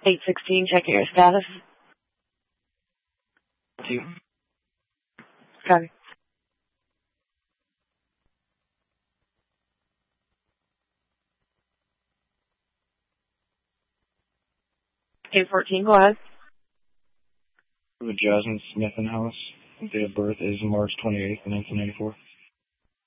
816, checking your status. 2. Copy. 814, go ahead. Jasmine Smith in house. Date of birth is March 28th, 1994.